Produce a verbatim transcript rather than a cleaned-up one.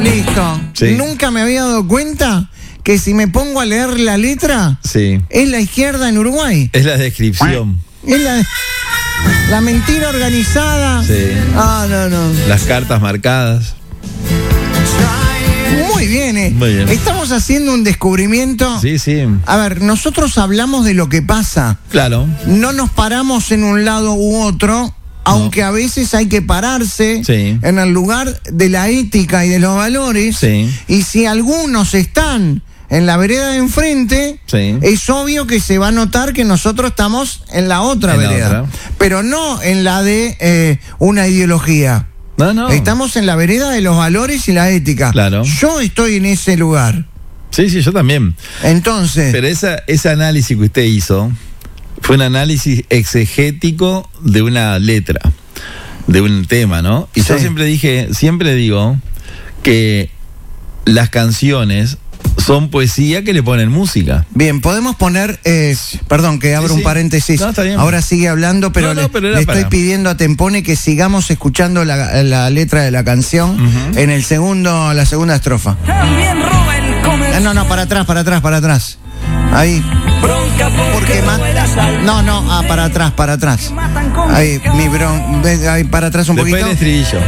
Listo. Sí. Nunca me había dado cuenta que si me pongo a leer la letra, Sí. es la izquierda en Uruguay. Es la descripción. Es la, la mentira organizada. Sí. Ah, no, no. Las cartas marcadas. Muy bien, eh. Muy bien. Estamos haciendo un descubrimiento. Sí, sí. A ver, nosotros hablamos de lo que pasa. Claro. No nos paramos en un lado u otro, aunque a veces hay que pararse Sí. en el lugar de la ética y de los valores. Sí. Y si algunos están en la vereda de enfrente, Sí. es obvio que se va a notar que nosotros estamos en la otra En la vereda. otra. Pero no en la de eh, una ideología. No, no. Estamos en la vereda de los valores y la ética. Claro. Yo estoy en ese lugar. Sí, sí, yo también. Entonces, Pero esa, ese análisis que usted hizo fue un análisis exegético de una letra, de un tema, ¿no? Y yo Sí. siempre dije, siempre digo que las canciones son poesía que le ponen música. bien, podemos poner, eh, perdón que abro Sí, un sí. paréntesis. No, está bien. Ahora sigue hablando, pero, No, no, le, pero era le estoy para- pidiendo a Tempone que sigamos escuchando la, la letra de la canción Ujú. en el segundo, la segunda estrofa. También roba el comer. Ah, no, no, para atrás, para atrás, para atrás. Ahí. Bronca porque, Porque ma- roba la sal. No, no, ah, para atrás, para atrás. Matan con Ahí, mi bron, ve, ahí para atrás un Después poquito. el estribillo.